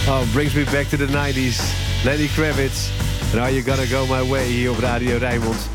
Oh, brings me back to the 90s. Lenny Kravitz. And Are You Gonna Go My Way hier op Radio Rijnmond.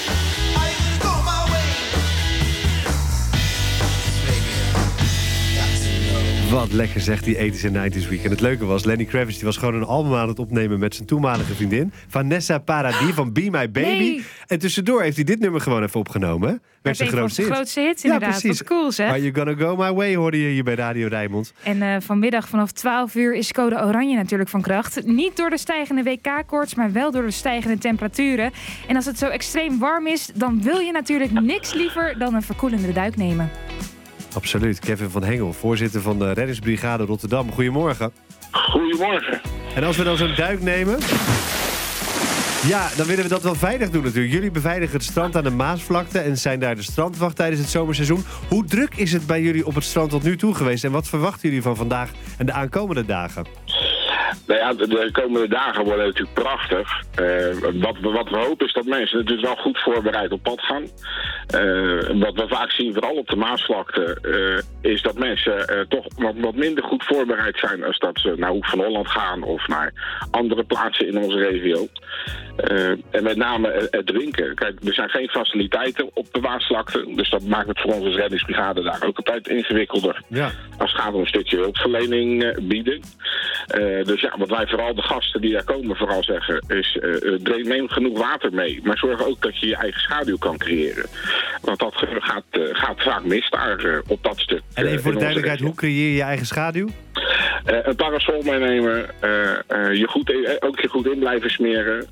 Wat lekker zegt die 80s en 90s week. En het leuke was, Lenny Kravitz die was gewoon een album aan het opnemen met zijn toenmalige vriendin Vanessa Paradis van Be My Baby. Nee. En tussendoor heeft hij dit nummer gewoon even opgenomen. Hè? Werd zijn grootste hit. Inderdaad. Ja, precies. Wat cool, zeg. Are You Gonna Go My Way hoorde je hier bij Radio Rijnmond. En vanmiddag vanaf 12 uur is code oranje natuurlijk van kracht. Niet door de stijgende WK-koorts, maar wel door de stijgende temperaturen. En als het zo extreem warm is, dan wil je natuurlijk niks liever dan een verkoelende duik nemen. Absoluut. Kevin van Hengel, voorzitter van de Reddingsbrigade Rotterdam. Goedemorgen. Goedemorgen. En als we dan zo'n duik nemen... Ja, dan willen we dat wel veilig doen natuurlijk. Jullie beveiligen het strand aan de Maasvlakte en zijn daar de strandwacht tijdens het zomerseizoen. Hoe druk is het bij jullie op het strand tot nu toe geweest? En wat verwachten jullie van vandaag en de aankomende dagen? Nou ja, de komende dagen worden natuurlijk prachtig. Wat we hopen is dat mensen natuurlijk wel goed voorbereid op pad gaan. Wat we vaak zien, vooral op de Maasvlakte, is dat mensen toch wat minder goed voorbereid zijn als dat ze naar Hoek van Holland gaan of naar andere plaatsen in onze regio. En met name het drinken. Kijk, er zijn geen faciliteiten op de Maasvlakte, dus dat maakt het voor ons als reddingsbrigade daar ook altijd ingewikkelder. Ja. Als het gaat om een stukje hulpverlening bieden. Dus ja, wat wij vooral de gasten die daar komen vooral zeggen is, neem genoeg water mee. Maar zorg ook dat je je eigen schaduw kan creëren. Want dat gaat vaak mis daar op dat stuk. En even voor de duidelijkheid, hoe creëer je je eigen schaduw? Een parasol meenemen, ook je goed in blijven smeren.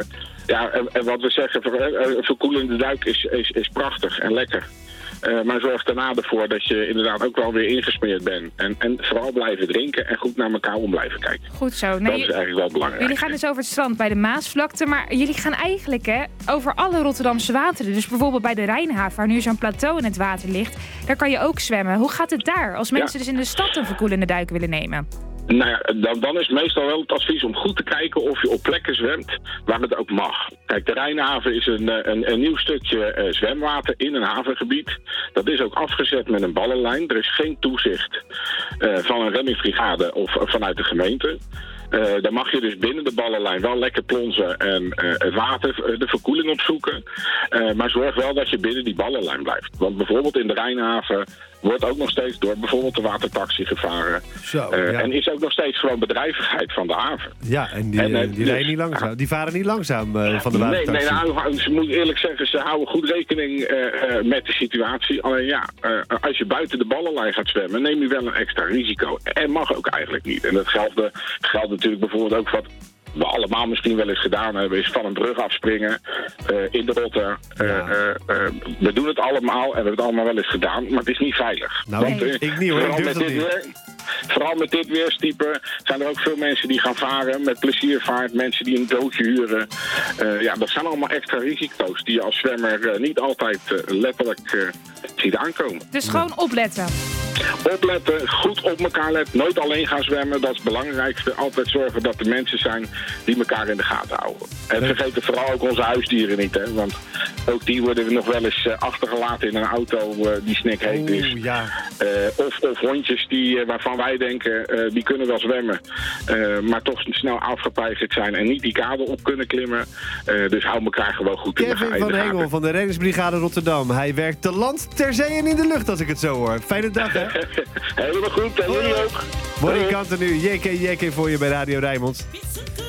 En wat we zeggen, een verkoelende duik is prachtig en lekker. Maar zorg daarna ervoor dat je inderdaad ook wel weer ingesmeerd bent. En vooral blijven drinken en goed naar elkaar om blijven kijken. Goed zo. Dat is eigenlijk wel belangrijk. Jullie gaan dus over het strand bij de Maasvlakte. Maar jullie gaan eigenlijk over alle Rotterdamse wateren. Dus bijvoorbeeld bij de Rijnhaven, waar nu zo'n plateau in het water ligt. Daar kan je ook zwemmen. Hoe gaat het daar als mensen dus in de stad een verkoelende duik willen nemen? Nou ja, dan is meestal wel het advies om goed te kijken of je op plekken zwemt waar het ook mag. Kijk, de Rijnhaven is een nieuw stukje zwemwater in een havengebied. Dat is ook afgezet met een ballenlijn. Er is geen toezicht van een reddingsbrigade of vanuit de gemeente. Dan mag je dus binnen de ballenlijn wel lekker plonsen en het water, de verkoeling opzoeken. Maar zorg wel dat je binnen die ballenlijn blijft. Want bijvoorbeeld in de Rijnhaven wordt ook nog steeds door bijvoorbeeld de watertaxi gevaren. En is ook nog steeds gewoon bedrijvigheid van de haven. Ja, en die rijden niet langzaam. Die varen niet langzaam van de watertaxi. Ze moet eerlijk zeggen, ze houden goed rekening met de situatie. Alleen als je buiten de ballenlijn gaat zwemmen, neem je wel een extra risico. En mag ook eigenlijk niet. En dat geldt natuurlijk bijvoorbeeld ook wat we allemaal misschien wel eens gedaan hebben, is van een brug afspringen in de Rotter. We doen het allemaal en we hebben het allemaal wel eens gedaan, maar het is niet veilig. Nou, want, ik niet hoor, ik durf dat niet. Vooral met dit weerstype zijn er ook veel mensen die gaan varen met pleziervaart, mensen die een doodje huren. Dat zijn allemaal extra risico's die je als zwemmer niet altijd letterlijk ziet aankomen. Dus gewoon opletten. Opletten, goed op elkaar letten, nooit alleen gaan zwemmen, dat is het belangrijkste. Altijd zorgen dat er mensen zijn die elkaar in de gaten houden. En vergeet vooral ook onze huisdieren niet, hè, want ook die worden nog wel eens achtergelaten in een auto die snikheet is. Of hondjes waarvan wij denken, die kunnen wel zwemmen, maar toch snel afgepeigerd zijn en niet die kade op kunnen klimmen. Dus hou elkaar gewoon goed in de gaten. Kevin van Hengel van de Reddingsbrigade Rotterdam. Hij werkt te land, ter zee en in de lucht, als ik het zo hoor. Fijne dag, hè? Helemaal goed, en jullie ook. Morgen kanten nu, JK voor je bij Radio Rijnmond.